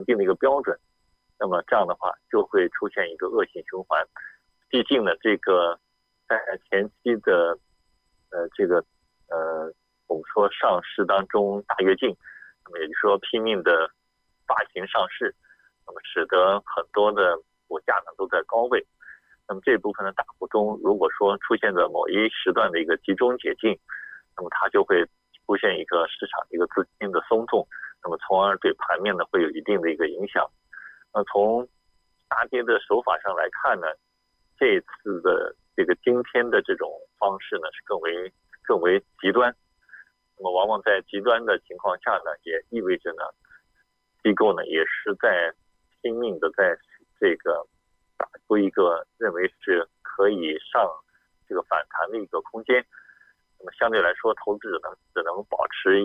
定的一个标准，那么这样的话就会出现一个恶性循环。毕竟呢，这个在前期的我们说上市当中大跃进，那么也就是说拼命的发行上市，那么使得很多的股价呢都在高位。那么这部分的大股东如果说出现在某一时段的一个集中解禁，那么它就会出现一个市场一个资金的松动，那么从而对盘面呢会有一定的一个影响。从杀跌的手法上来看呢，这一次的这个今天的这种方式呢是更为极端。那么往往在极端的情况下呢，也意味着呢，机构呢也是在拼命的在这个打出一个认为是可以上这个反弹的一个空间。那么相对来说，投资者呢只能保持